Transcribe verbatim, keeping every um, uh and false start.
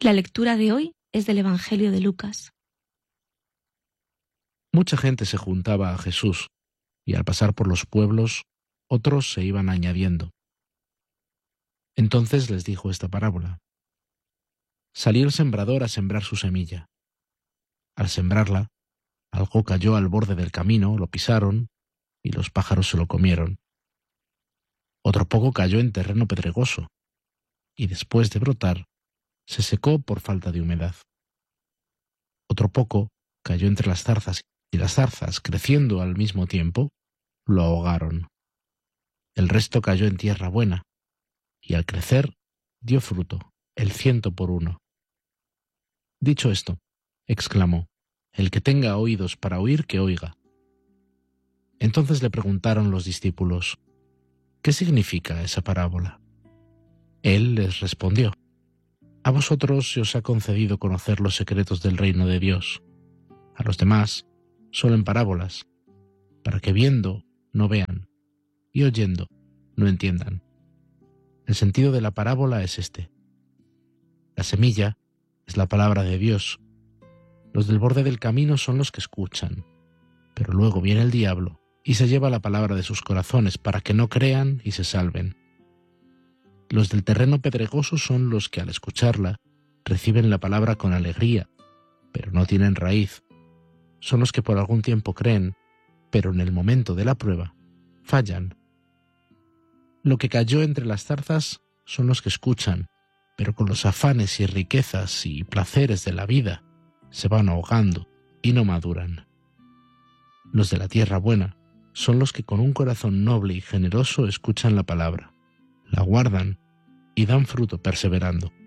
La lectura de hoy es del Evangelio de Lucas. Mucha gente se juntaba a Jesús, y al pasar por los pueblos, otros se iban añadiendo. Entonces les dijo esta parábola. Salió el sembrador a sembrar su semilla. Al sembrarla, algo cayó al borde del camino, lo pisaron, y los pájaros se lo comieron. Otro poco cayó en terreno pedregoso, y después de brotar, se secó por falta de humedad. Otro poco cayó entre las zarzas, y las zarzas, creciendo al mismo tiempo, lo ahogaron. El resto cayó en tierra buena, y al crecer dio fruto, el ciento por uno. Dicho esto, exclamó, el que tenga oídos para oír, que oiga. Entonces le preguntaron los discípulos, ¿qué significa esa parábola? Él les respondió, a vosotros se os ha concedido conocer los secretos del reino de Dios. A los demás, solo en parábolas, para que viendo no vean, y oyendo no entiendan. El sentido de la parábola es este. La semilla es la palabra de Dios. Los del borde del camino son los que escuchan, pero luego viene el diablo y se lleva la palabra de sus corazones para que no crean y se salven. Los del terreno pedregoso son los que al escucharla reciben la palabra con alegría, pero no tienen raíz. Son los que por algún tiempo creen, pero en el momento de la prueba fallan. Lo que cayó entre las zarzas son los que escuchan, pero con los afanes y riquezas y placeres de la vida se van ahogando y no maduran. Los de la tierra buena son los que con un corazón noble y generoso escuchan la palabra, la guardan y dan fruto perseverando.